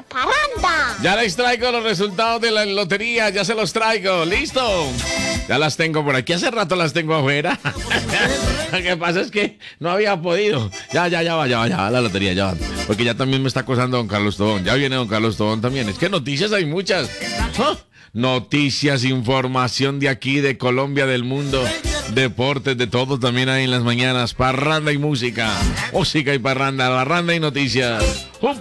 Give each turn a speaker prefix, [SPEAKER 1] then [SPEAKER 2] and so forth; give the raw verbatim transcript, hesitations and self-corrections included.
[SPEAKER 1] de parranda.
[SPEAKER 2] Ya les traigo los resultados de la lotería, ya se los traigo, listo. Ya las tengo por aquí, hace rato las tengo afuera. Lo que pasa es que no había podido. Ya, ya, ya va, ya va, ya va la lotería, ya va. Porque ya también me está acosando don Carlos Tobón. Ya viene don Carlos Tobón también. Es que noticias hay muchas. ¿Ah? Noticias, información de aquí, de Colombia, del mundo, deportes, de todo también hay en las mañanas. Parranda y música. Música y parranda, parranda y noticias. ¡Uf!